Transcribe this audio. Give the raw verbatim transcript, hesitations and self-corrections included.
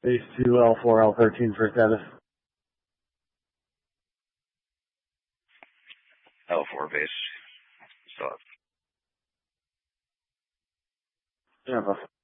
Base two L four L thirteen for status. L four base. Stop. Yeah, boss.